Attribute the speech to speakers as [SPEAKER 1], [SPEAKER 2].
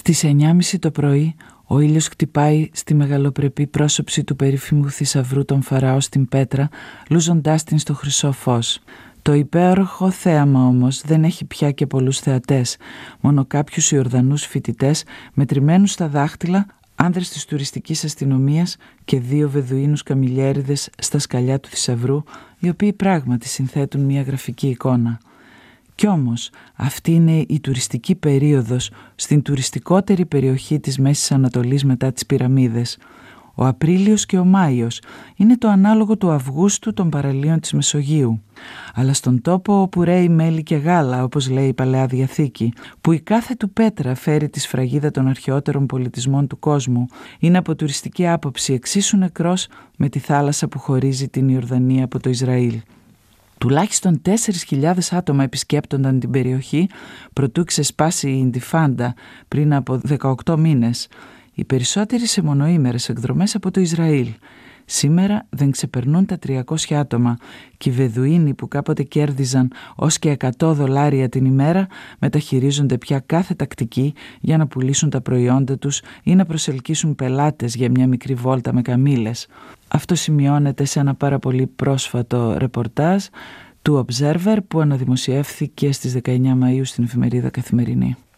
[SPEAKER 1] Στις 9.30 το πρωί ο ήλιος χτυπάει στη μεγαλοπρεπή πρόσωψη του περίφημου θησαυρού των Φαραώ στην πέτρα, λούζοντάς την στο χρυσό φως. Το υπέροχο θέαμα όμως δεν έχει πια και πολλούς θεατές, μόνο κάποιους Ιορδανούς φοιτητές μετρημένους στα δάχτυλα, άνδρες της τουριστικής αστυνομίας και 2 Βεδουίνους καμιλιέριδες στα σκαλιά του θησαυρού, οι οποίοι πράγματι συνθέτουν μια γραφική εικόνα. Κι όμως αυτή είναι η τουριστική περίοδος στην τουριστικότερη περιοχή της Μέσης Ανατολής μετά τις πυραμίδες. Ο Απρίλιος και ο Μάιος είναι το ανάλογο του Αυγούστου των παραλίων της Μεσογείου. Αλλά στον τόπο όπου ρέει μέλι και γάλα, όπως λέει η Παλαιά Διαθήκη, που η κάθε του πέτρα φέρει τη σφραγίδα των αρχαιότερων πολιτισμών του κόσμου, είναι από τουριστική άποψη εξίσου νεκρός με τη θάλασσα που χωρίζει την Ιορδανία από το Ισραήλ. Τουλάχιστον 4.000 άτομα επισκέπτονταν την περιοχή προτού ξεσπάσει η Ιντιφάντα πριν από 18 μήνες. Οι περισσότεροι σε μονοήμερες εκδρομές από το Ισραήλ. Σήμερα δεν ξεπερνούν τα 300 άτομα και οι Βεδουίνοι που κάποτε κέρδιζαν ως και $100 την ημέρα μεταχειρίζονται πια κάθε τακτική για να πουλήσουν τα προϊόντα τους ή να προσελκύσουν πελάτες για μια μικρή βόλτα με καμήλες. Αυτό σημειώνεται σε ένα πάρα πολύ πρόσφατο ρεπορτάζ του Observer που αναδημοσιεύθηκε στις 19 Μαΐου στην εφημερίδα Καθημερινή.